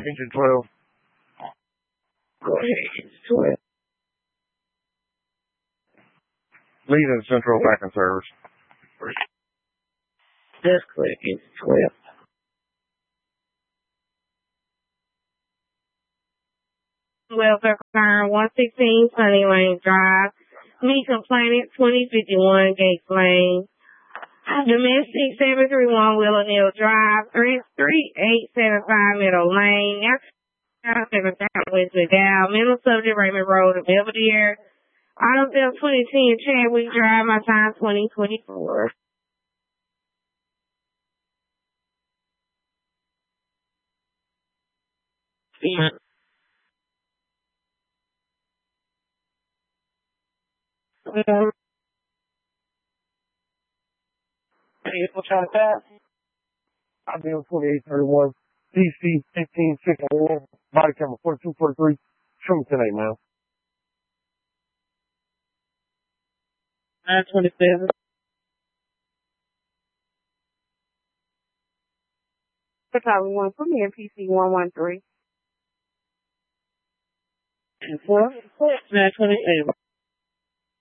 Engine 12. Go ahead. It's 12. Leading Central back in service. That's correct. It's 12. Welfare Concern 116 Sunny Lane Drive. Me complainant 2051 Gates Lane. Domestic 731 Willow Neal Drive. 3875 Middle Lane. West McDowell. Middle Subject Raymond Road in Belvedere. Auto Bill 2010 Chadwick Drive. My time 2024. Yeah. What time is that? I'll be on 2831. DC 1561. Body camera 4243. Show me tonight, man. 927. Chicago 1, put me in PC 113. 928.